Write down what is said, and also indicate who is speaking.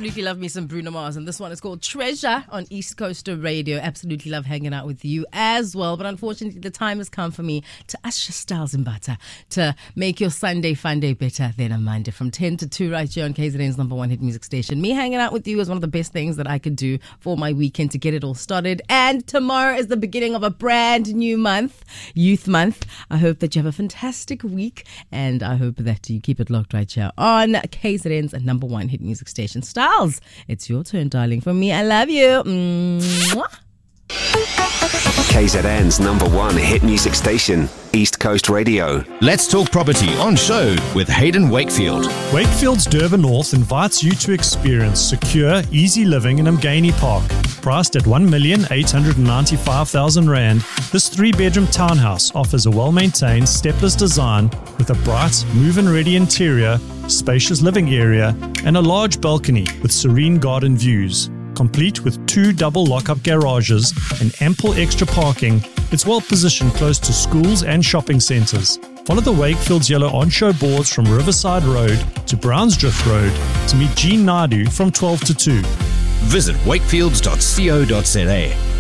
Speaker 1: absolutely love me some Bruno Mars, and this one is called Treasure on East Coast Radio. Absolutely love hanging out with you as well, but unfortunately the time has come for me to usher Styles and Butter to make your Sunday fun day better than a Monday from 10 to 2 right here on KZN's number one hit music station. Me hanging out with you is one of the best things that I could do for my weekend to get it all started, and tomorrow is the beginning of a brand new month, Youth Month. I hope that you have a fantastic week, and I hope that you keep it locked right here on KZN's number one hit music station. Styles, it's your turn, darling. From me, I love you. Mwah.
Speaker 2: KZN's number one hit music station, East Coast Radio.
Speaker 3: Let's talk property on show with Hayden Wakefield.
Speaker 4: Wakefield's Durban North invites you to experience secure, easy living in Mgani Park. Priced at R1,895,000 Rand, this 3-bedroom townhouse offers a well-maintained stepless design with a bright, move-in ready interior, spacious living area, and a large balcony with serene garden views. Complete with 2 double lock-up garages and ample extra parking, it's well positioned close to schools and shopping centres. Follow the Wakefield's yellow on-show boards from Riverside Road to Brownsdrift Road to meet Jean Naidu from 12 to 2.
Speaker 3: Visit wakefields.co.za.